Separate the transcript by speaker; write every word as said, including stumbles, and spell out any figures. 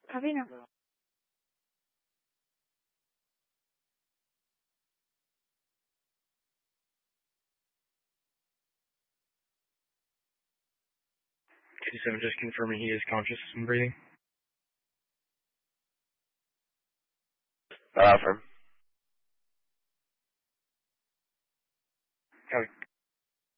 Speaker 1: Copy now.
Speaker 2: two seven, just confirming he is conscious and breathing.
Speaker 3: Uh, affirm.